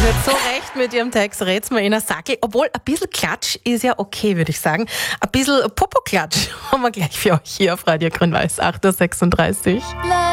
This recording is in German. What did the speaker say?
So recht mit ihrem Text red's mir in der Sackel. Obwohl, ein bisschen Klatsch ist ja okay, würde ich sagen. Ein bisschen Popo-Klatsch haben wir gleich für euch hier auf Radio Grün-Weiß 8.36 Uhr.